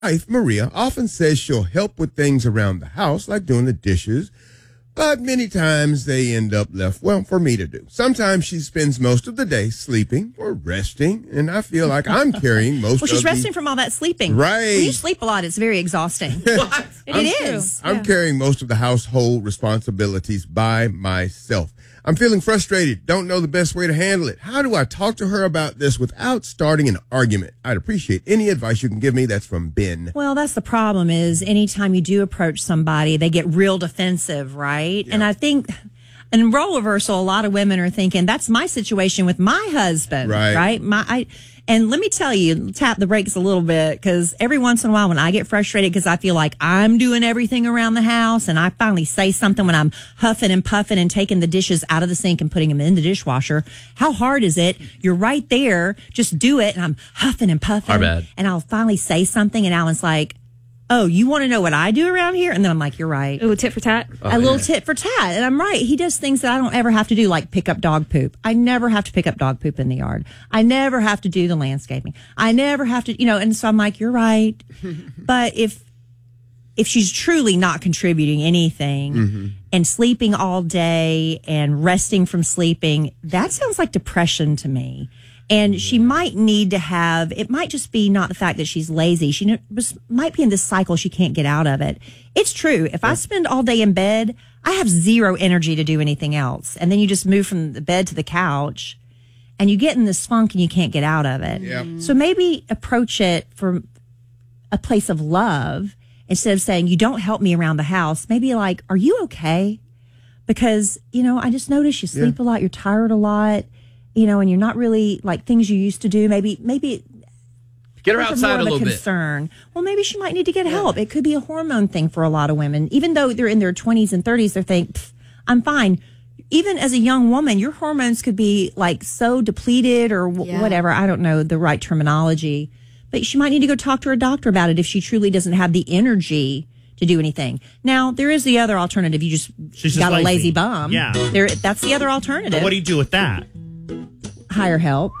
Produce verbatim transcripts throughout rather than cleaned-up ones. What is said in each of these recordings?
wife, Maria, often says she'll help with things around the house, like doing the dishes, but many times they end up left, well, for me to do. Sometimes she spends most of the day sleeping or resting, and I feel like I'm carrying most of Well, she's the... resting from all that sleeping. Right. When you sleep a lot, it's very exhausting. What? It, I'm, it is. I'm yeah. carrying most of the household responsibilities by myself. I'm feeling frustrated, don't know the best way to handle it. How do I talk to her about this without starting an argument? I'd appreciate any advice you can give me. That's from Ben. Well, that's the problem is anytime you do approach somebody, they get real defensive, right? Yeah. And I think in role reversal, a lot of women are thinking, that's my situation with my husband, right? right? My, I, and let me tell you, tap the brakes a little bit, because every once in a while when I get frustrated because I feel like I'm doing everything around the house and I finally say something when I'm huffing and puffing and taking the dishes out of the sink and putting them in the dishwasher, how hard is it? You're right there. Just do it. And I'm huffing and puffing. Our bad. And I'll finally say something and Alan's like, oh, you want to know what I do around here? And then I'm like, you're right. Ooh, tit for tat. Oh, a little yeah. tit for tat. And I'm right. He does things that I don't ever have to do, like pick up dog poop. I never have to pick up dog poop in the yard. I never have to do the landscaping. I never have to, you know, and so I'm like, you're right. But if, if she's truly not contributing anything mm-hmm. and sleeping all day and resting from sleeping, that sounds like depression to me. And she might need to have, it might just be not the fact that she's lazy. She might be in this cycle. She can't get out of it. It's true. If I spend all day in bed, I have zero energy to do anything else. And then you just move from the bed to the couch and you get in this funk and you can't get out of it. Yep. So maybe approach it from a place of love instead of saying, you don't help me around the house. Maybe like, are you okay? Because, you know, I just noticed you sleep yeah. a lot. You're tired a lot. You know, and you're not really like things you used to do. Maybe, maybe get her outside a little bit. Concern. Well, maybe she might need to get help. It could be a hormone thing for a lot of women. Even though they're in their twenties and thirties, they think, I'm fine. Even as a young woman, your hormones could be like so depleted or w- yeah. whatever. I don't know the right terminology, but she might need to go talk to her doctor about it if she truly doesn't have the energy to do anything. Now, there is the other alternative. You just She's got just a lazy. lazy bum. Yeah, there. That's the other alternative. But what do you do with that? Hire help.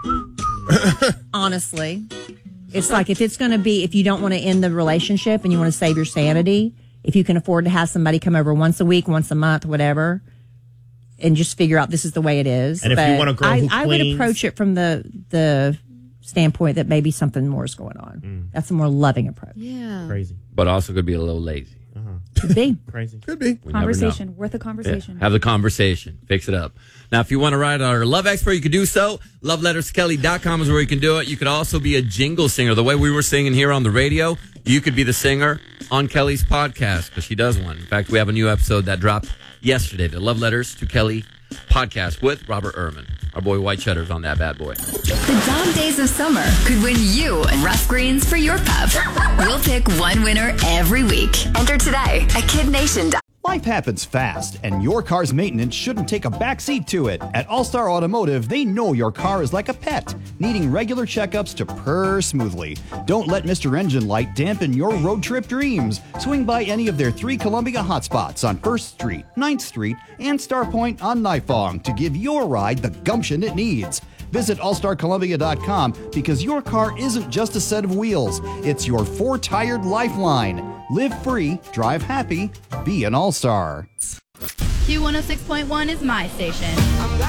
Honestly, it's like if it's going to be, if you don't want to end the relationship and you want to save your sanity, if you can afford to have somebody come over once a week, once a month, whatever, and just figure out this is the way it is. And if but you want a girl I, who I would cleans- approach it from the the standpoint that maybe something more is going on. Mm. That's a more loving approach. Yeah, crazy, but also could be a little lazy. Uh-huh. Could be crazy. Could be. We conversation worth a conversation. Yeah. Have the conversation. Fix it up. Now, if you want to write our love expert, you can do so. love letters kelly dot com is where you can do it. You could also be a jingle singer. The way we were singing here on the radio, you could be the singer on Kelly's podcast because she does one. In fact, we have a new episode that dropped yesterday, the Love Letters to Kelly podcast with Robert Ehrman. Our boy White Cheddar's on that bad boy. The dog days of summer could win you rough greens for your pup. We'll pick one winner every week. Enter today at kid nation dot com. Life happens fast, and your car's maintenance shouldn't take a backseat to it. At All-Star Automotive, they know your car is like a pet, needing regular checkups to purr smoothly. Don't let Mister Engine Light dampen your road trip dreams. Swing by any of their three Columbia hotspots on first Street, ninth Street, and Star Point on Nifong to give your ride the gumption it needs. Visit all star columbia dot com because your car isn't just a set of wheels. It's your four-tired lifeline. Live free, drive happy, be an all-star. Q one oh six point one is my station.